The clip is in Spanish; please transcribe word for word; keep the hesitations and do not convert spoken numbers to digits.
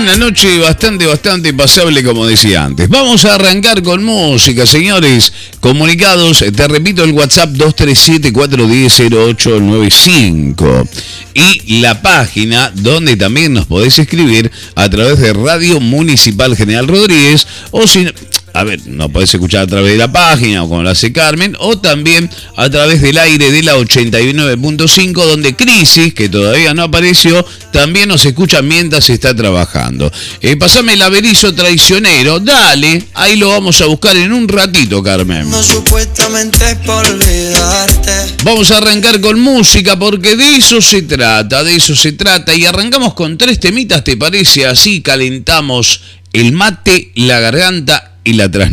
una noche bastante, bastante pasable, como decía antes. Vamos a arrancar con música, señores. Comunicados, te repito, el WhatsApp dos tres siete, cuatro uno cero, cero ocho nueve cinco. Y la página donde también nos podés escribir a través de Radio Municipal General Rodríguez, o si... A ver, nos podés escuchar a través de la página, o como lo hace Carmen, o también a través del aire de la ochenta y nueve punto cinco, donde Crisis, que todavía no apareció, también nos escucha mientras está trabajando. Eh, pasame el averizo traicionero, dale, ahí lo vamos a buscar en un ratito, Carmen. No, supuestamente por olvidarte. Vamos a arrancar con música, porque de eso se trata, de eso se trata, y arrancamos con tres temitas, ¿te parece? Así calentamos el mate, la garganta y la trasnoche.